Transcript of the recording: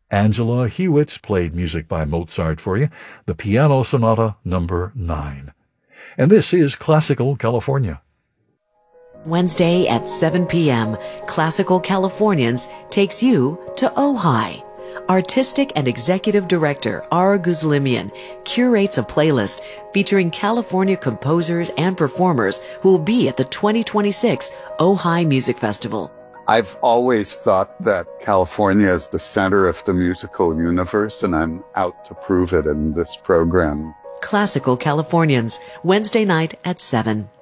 Angela Hewitt played music by Mozart for you, the Piano Sonata number 9. And this is Classical California. Wednesday at 7 p.m., Classical Californians takes you to Ojai. Artistic and Executive Director Ara Guzlimian curates a playlist featuring California composers and performers who will be at the 2026 Ojai Music Festival. I've always thought that California is the center of the musical universe, and I'm out to prove it in this program. Classical Californians, Wednesday night at 7.